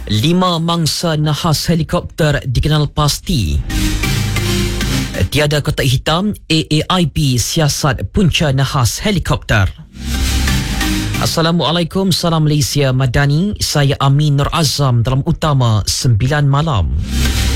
5 mangsa nahas helikopter dikenal pasti. Tiada kotak hitam, AAIP siasat punca nahas helikopter. Assalamualaikum, salam Malaysia Madani. Saya Amin Nur Azam dalam Utama 9 Malam.